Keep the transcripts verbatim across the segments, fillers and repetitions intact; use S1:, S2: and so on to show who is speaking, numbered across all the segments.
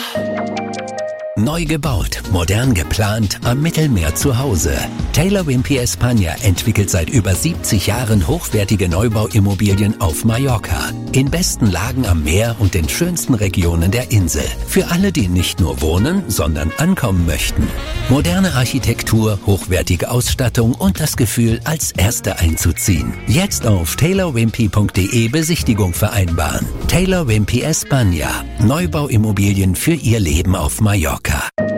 S1: Neu gebaut, modern geplant, am Mittelmeer zu Hause. Taylor Wimpey España entwickelt seit über siebzig Jahren hochwertige Neubauimmobilien auf Mallorca. In besten Lagen am Meer und den schönsten Regionen der Insel. Für alle, die nicht nur wohnen, sondern ankommen möchten. Moderne Architektur, hochwertige Ausstattung und das Gefühl, als Erste einzuziehen. Jetzt auf taylor wimpey punkt de Besichtigung vereinbaren. Taylor Wimpey España. Neubauimmobilien für Ihr Leben auf Mallorca.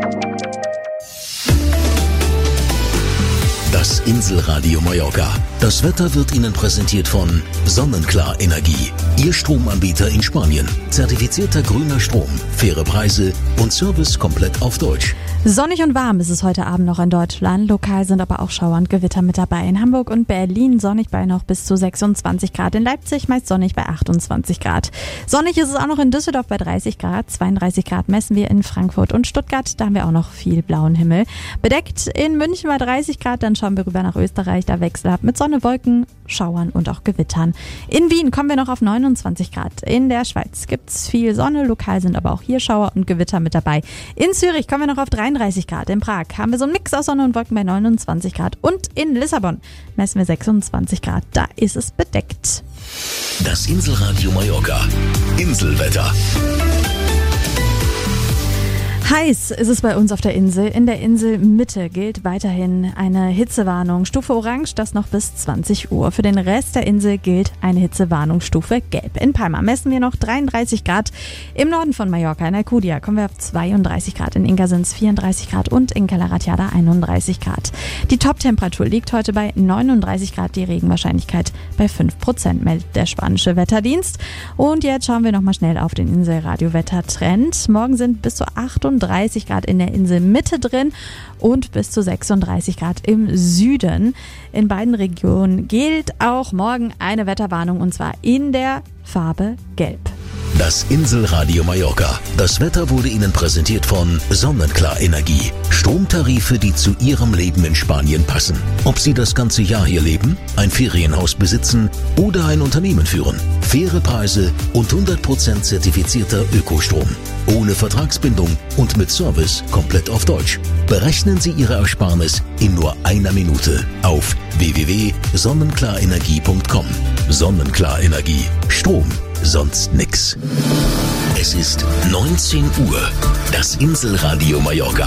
S2: Das Inselradio Mallorca. Das Wetter wird Ihnen präsentiert von Sonnenklar Energie. Ihr Stromanbieter in Spanien. Zertifizierter grüner Strom, faire Preise und Service komplett auf Deutsch.
S3: Sonnig und warm ist es heute Abend noch in Deutschland. Lokal sind aber auch Schauer und Gewitter mit dabei. In Hamburg und Berlin sonnig bei noch bis zu sechsundzwanzig Grad. In Leipzig meist sonnig bei achtundzwanzig Grad. Sonnig ist es auch noch in Düsseldorf bei dreißig Grad. zweiunddreißig Grad messen wir in Frankfurt und Stuttgart. Da haben wir auch noch viel blauen Himmel. Bedeckt in München bei dreißig Grad. Dann schauen wir rüber nach Österreich. Da wechselhaft mit Sonne, Wolken, Schauern und auch Gewittern. In Wien kommen wir noch auf neunundzwanzig Grad. In der Schweiz gibt's viel Sonne. Lokal sind aber auch hier Schauer und Gewitter mit dabei. In Zürich kommen wir noch auf dreiunddreißig Grad. In Prag haben wir so einen Mix aus Sonne und Wolken bei neunundzwanzig Grad. Und in Lissabon messen wir sechsundzwanzig Grad. Da ist es bedeckt.
S2: Das Inselradio Mallorca. Inselwetter.
S3: Heiß ist es bei uns auf der Insel. In der Inselmitte gilt weiterhin eine Hitzewarnung. Stufe Orange, das noch bis zwanzig Uhr. Für den Rest der Insel gilt eine Hitzewarnung Stufe Gelb. In Palma messen wir noch dreiunddreißig Grad. Im Norden von Mallorca, in Alcudia, kommen wir auf zweiunddreißig Grad. In Inga sind es vierunddreißig Grad und in Cala Ratjada einunddreißig Grad. Die Top-Temperatur liegt heute bei neununddreißig Grad. Die Regenwahrscheinlichkeit bei fünf Prozent, meldet der spanische Wetterdienst. Und jetzt schauen wir nochmal schnell auf den Inselradio-Wettertrend. Morgen sind bis zu achtunddreißig Grad in der Inselmitte drin und bis zu sechsunddreißig Grad im Süden. In beiden Regionen gilt auch morgen eine Wetterwarnung und zwar in der Farbe Gelb.
S2: Das Inselradio Mallorca. Das Wetter wurde Ihnen präsentiert von Sonnenklar Energie. Stromtarife, die zu Ihrem Leben in Spanien passen. Ob Sie das ganze Jahr hier leben, ein Ferienhaus besitzen oder ein Unternehmen führen. Faire Preise und hundert Prozent zertifizierter Ökostrom. Ohne Vertragsbindung und mit Service komplett auf Deutsch. Berechnen Sie Ihre Ersparnis in nur einer Minute auf w w w punkt sonnenklarenergie punkt com. Sonnenklar Energie. Strom. Sonst nix. Es ist neunzehn Uhr. Das Inselradio Mallorca.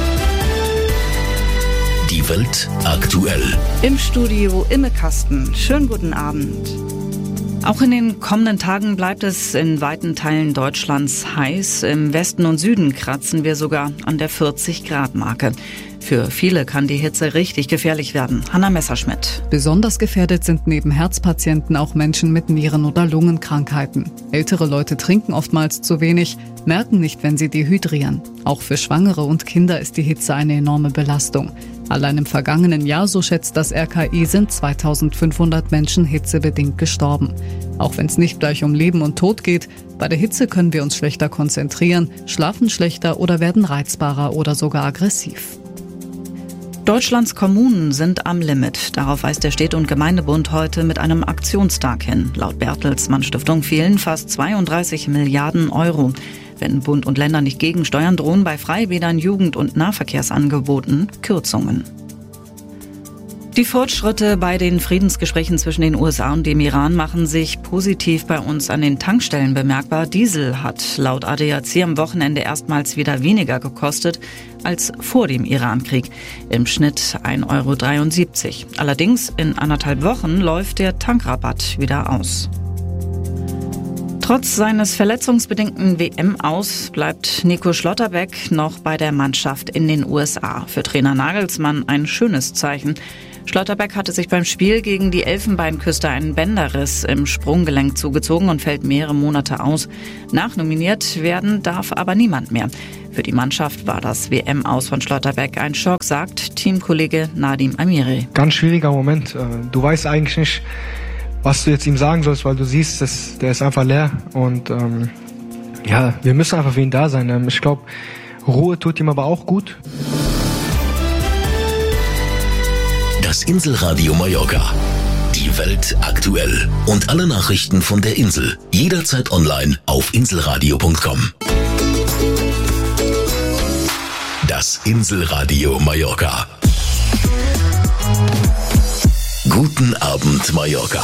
S2: Die Welt aktuell.
S4: Im Studio Imme Kasten. Schönen guten Abend. Auch in den kommenden Tagen bleibt es in weiten Teilen Deutschlands heiß. Im Westen und Süden kratzen wir sogar an der vierzig Grad Marke. Für viele kann die Hitze richtig gefährlich werden. Hanna Messerschmidt.
S5: Besonders gefährdet sind neben Herzpatienten auch Menschen mit Nieren- oder Lungenkrankheiten. Ältere Leute trinken oftmals zu wenig, merken nicht, wenn sie dehydrieren. Auch für Schwangere und Kinder ist die Hitze eine enorme Belastung. Allein im vergangenen Jahr, so schätzt das R K I, sind zweitausendfünfhundert Menschen hitzebedingt gestorben. Auch wenn es nicht gleich um Leben und Tod geht, bei der Hitze können wir uns schlechter konzentrieren, schlafen schlechter oder werden reizbarer oder sogar aggressiv.
S4: Deutschlands Kommunen sind am Limit. Darauf weist der Städte- und Gemeindebund heute mit einem Aktionstag hin. Laut Bertelsmann Stiftung fehlen fast zweiunddreißig Milliarden Euro. Wenn Bund und Länder nicht gegensteuern, drohen bei Freibädern, Jugend- und Nahverkehrsangeboten Kürzungen. Die Fortschritte bei den Friedensgesprächen zwischen den U S A und dem Iran machen sich positiv bei uns an den Tankstellen bemerkbar. Diesel hat laut A D A C am Wochenende erstmals wieder weniger gekostet als vor dem Irankrieg. Im Schnitt ein Euro dreiundsiebzig. Allerdings in anderthalb Wochen läuft der Tankrabatt wieder aus. Trotz seines verletzungsbedingten W M-Aus bleibt Nico Schlotterbeck noch bei der Mannschaft in den U S A. Für Trainer Nagelsmann ein schönes Zeichen. Schlotterbeck hatte sich beim Spiel gegen die Elfenbeinküste einen Bänderriss im Sprunggelenk zugezogen und fällt mehrere Monate aus. Nachnominiert werden darf aber niemand mehr. Für die Mannschaft war das W M-Aus von Schlotterbeck ein Schock, sagt Teamkollege Nadim Amiri.
S6: Ganz schwieriger Moment. Du weißt eigentlich nicht, was du jetzt ihm sagen sollst, weil du siehst, dass der ist einfach leer. Und ähm, ja, wir müssen einfach für ihn da sein. Ich glaube, Ruhe tut ihm aber auch gut.
S2: Das Inselradio Mallorca. Die Welt aktuell. Und alle Nachrichten von der Insel. Jederzeit online auf inselradio punkt com. Das Inselradio Mallorca. Guten Abend, Mallorca.